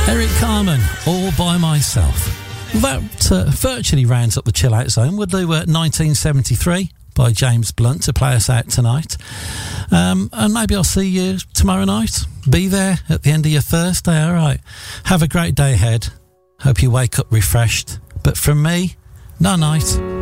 Eric Carmen, All By Myself. That virtually rounds up the chill out zone. We'll do 1973 by James Blunt to play us out tonight. And maybe I'll see you tomorrow night. Be there at the end of your Thursday, all right. Have a great day ahead. Hope you wake up refreshed. But from me, night-night.